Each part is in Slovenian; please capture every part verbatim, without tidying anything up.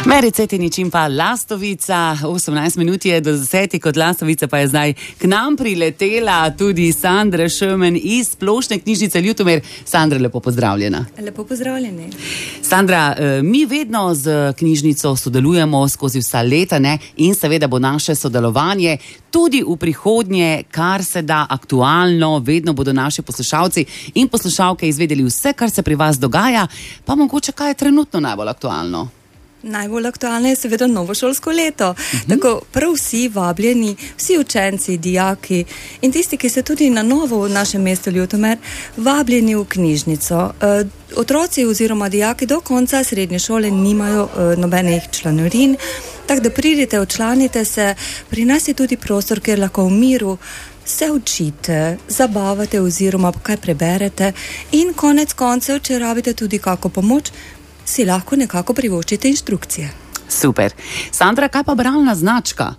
Meri Cetinič in pa Lastovica, osemnajst minut je do desetih, kot Lastovica pa je zdaj k nam priletela tudi Sandra Šemen iz Splošne knjižnice Ljutomer. Sandra, lepo pozdravljena. Lepo pozdravljeni. Sandra, mi vedno z knjižnico sodelujemo skozi vsa leta, ne? In seveda bo naše sodelovanje tudi v prihodnje, kar se da aktualno, vedno bodo naši poslušalci in poslušalke izvedeli vse, kar se pri vas dogaja, pa mogoče kaj je trenutno najbolj aktualno? Najbolj aktualno je seveda novo šolsko leto. Uh-huh. Tako prav vsi vabljeni, vsi učenci, dijaki in tisti, ki so tudi na novo v našem mestu Ljutomer, vabljeni v knjižnico. E, otroci oziroma dijaki do konca srednje šole nimajo e, nobenih članorin, tako da pridite, odčlanite se, pri nas je tudi prostor, kjer lahko v miru se učite, zabavate oziroma kaj preberete in konec koncev, če rabite tudi kako pomoč, si lahko nekako privoščite inštrukcije. Super. Sandra, kaj pa bralna značka?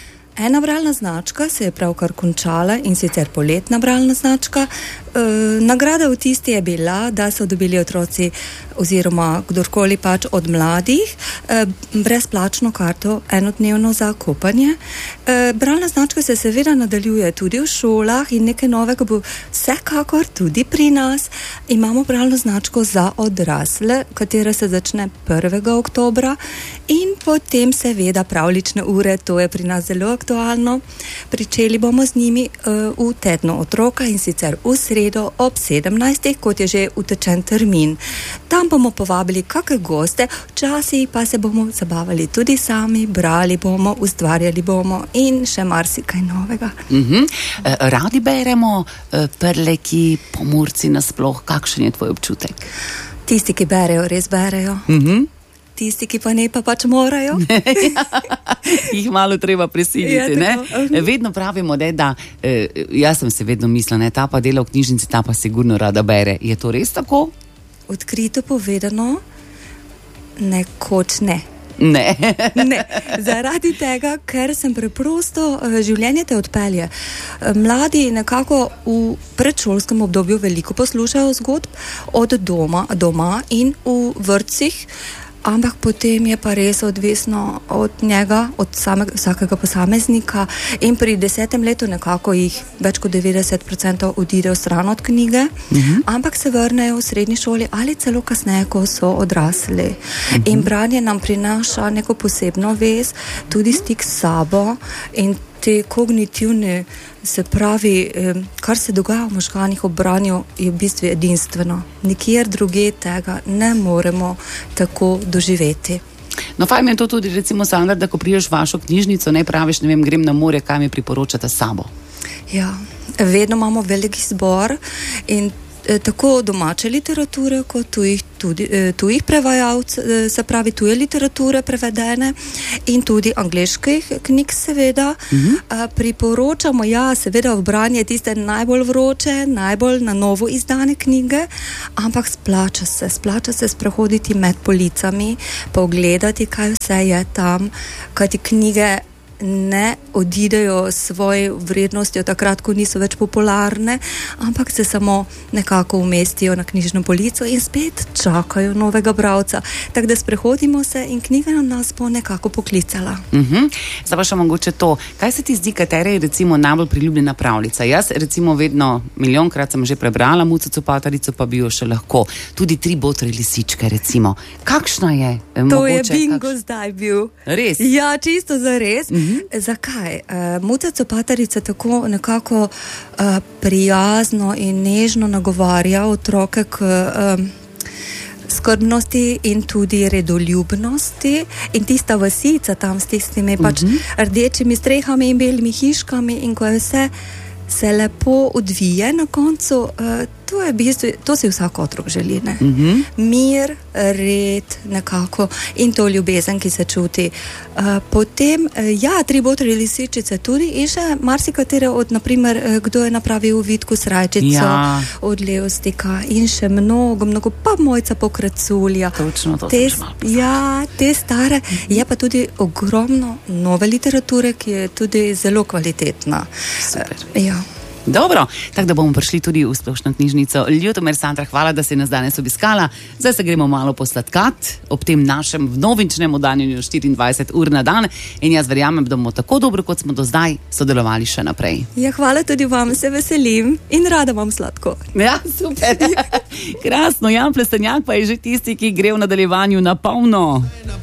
Ena bralna značka se je pravkar končala in sicer poletna bralna značka. E, nagrada v tisti je bila, da so dobili otroci oziroma kdorkoli pač od mladih e, brezplačno karto enodnevno za kopanje. E, bralna značka se seveda nadaljuje tudi v šolah in nekaj novega bo vsekakor tudi pri nas. Imamo bralno značko za odrasle, katera se začne prvega oktobra in potem seveda pravljične ure, to je pri nas zelo aktualno. Pričeli bomo z njimi uh, v tednu otroka in sicer v sredo ob sedemnajstih, kot je že utečen termin. Tam bomo povabili kakšne goste, včasih pa se bomo zabavali tudi sami, brali bomo, ustvarjali bomo in še marsikaj novega. Uh-huh. Radi beremo Prleki, Pomurci nasploh, kakšen je tvoj občutek? Tisti, ki berejo, res berejo. Uh-huh. Tisti, ki pa ne, pa pač morajo. Jih malo treba prisiliti, ne? Vedno pravimo, ne, da, eh, jaz sem se vedno mislila, ne, ta pa dela v knjižnici, ta pa sigurno rada bere. Je to res tako? Odkrito povedano, nekoč ne. Ne. Ne. Zaradi tega, ker sem preprosto, življenje te odpelje. Mladi nekako v predšolskem obdobju veliko poslušajo zgodb od doma, doma in v vrtcih, ampak potem je pa res odvisno od njega, od samega, vsakega posameznika in pri desetem letu nekako jih več kot devetdeset procentov odidejo stran od knjige, uh-huh. ampak se vrnejo v srednji šoli ali celo kasneje, ko so odrasli. Uh-huh. In branje nam prinaša neko posebno vez, tudi stik s sabo in te kognitivne, se pravi, kar se dogaja v možganih ob branju, je v bistvu edinstveno. Nikjer druge tega ne moremo tako doživeti. No, fajn je to tudi, recimo, Sandra, da ko priješ v vašo knjižnico, ne praviš, ne vem, grem na more, kaj mi priporočate s sabo? Ja, vedno imamo veliki zbor in tako domače literature, kot tujih, tudi, tujih prevajalcev, se pravi tuje literature prevedene in tudi angleških knjig seveda. Uh-huh. Priporočamo, ja, seveda v branje tiste najbolj vroče, najbolj na novo izdane knjige, ampak splača se, splača se sprehoditi med policami, pogledati, kaj vse je tam, kajti knjige ne odidejo s svojo vrednostjo takrat, ko niso več popularne, ampak se samo nekako umestijo na knjižno polico in spet čakajo novega bralca. Tako da sprehodimo se in knjiga nam nas bo nekako poklicala. Uh-huh. Zdaj pa še mogoče to, kaj se ti zdi, katera je recimo najbolj priljubljena pravljica? Jaz recimo vedno milijonkrat sem že prebrala Muco Copatarico, pa bi jo še lahko. Tudi Tri botre lisičke recimo. Kakšna je? To mogoče, je bingo kakš... zdaj bil. Res? Ja, čisto za res. Uh-huh. Zakaj? Uh, Muca Copatarica tako nekako uh, prijazno in nežno nagovarja otroke k uh, skrbnosti in tudi redoljubnosti in tista vasica tam s tistimi uh-huh. pač rdečimi strehami in belimi hiškami in ko je vse se lepo odvije na koncu, uh, to je v bistvu, to si vsak otrok želi, ne? Uh-huh. Mir, red, nekako in to ljubezen, ki se čuti. Uh, potem, uh, ja, Tri botre lisičice tudi in še marsikatere od, naprimer, uh, kdo je napravil Vitku srajčico, ja. Od Levstika in še mnogo, mnogo, pa Mojca Pokraculja. Točno, to te, sem že malo poznala. Ja, te stare. Uh-huh. Je pa tudi ogromno nove literature, ki je tudi zelo kvalitetna. Super. Uh, ja. Dobro, tako da bomo prišli tudi v splošno knjižnico. Ljutomer, Sandra, hvala, da si nas danes obiskala. Zdaj se gremo malo posladkat ob tem našem novinčnem oddanju štiriindvajset ur na dan in jaz verjamem, da bomo tako dobro, kot smo do zdaj, sodelovali še naprej. Ja, hvala tudi vam, se veselim in rada vam sladko. Ja, super. Krasno, Jan Plestenjak pa je že tisti, ki gre v nadaljevanju na polno.